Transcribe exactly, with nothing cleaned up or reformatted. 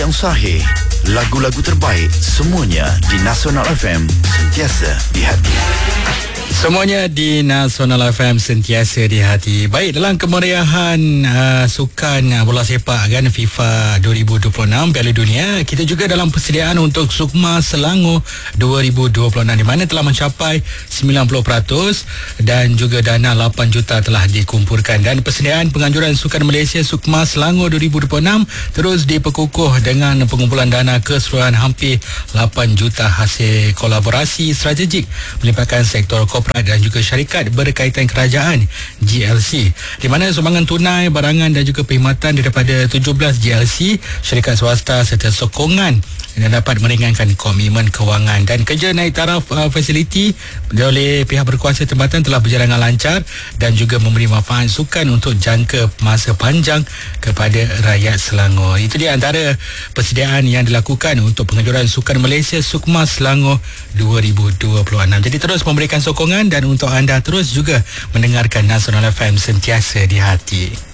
Yang sahih, lagu-lagu terbaik, semuanya di Nasional F M, sentiasa di hati. Semuanya di Nasional F M, sentiasa di hati. Baik, dalam kemeriahan uh, sukan uh, bola sepak kan FIFA dua ribu dua puluh enam Piala Dunia, kita juga dalam persediaan untuk Sukma Selangor dua ribu dua puluh enam di mana telah mencapai sembilan puluh peratus dan juga dana lapan juta telah dikumpulkan. Dan persediaan penganjuran sukan Malaysia Sukma Selangor dua ribu dua puluh enam terus diperkukuh dengan pengumpulan dana keseluruhan hampir lapan juta hasil kolaborasi strategik melibatkan sektor korporat dan juga syarikat berkaitan kerajaan G L C, di mana sumbangan tunai, barangan dan juga perkhidmatan daripada tujuh belas G L C, syarikat swasta serta sokongan yang dapat meringankan komitmen kewangan. Dan kerja naik taraf uh, fasiliti oleh pihak berkuasa tempatan telah berjalan dengan lancar dan juga memberi manfaat sukan untuk jangka masa panjang kepada rakyat Selangor. Itu dia antara persediaan yang dilakukan untuk penganjuran sukan Malaysia Sukma Selangor dua ribu dua puluh enam. Jadi terus memberikan sokongan dan untuk anda terus juga mendengarkan Nasional F M, sentiasa di hati.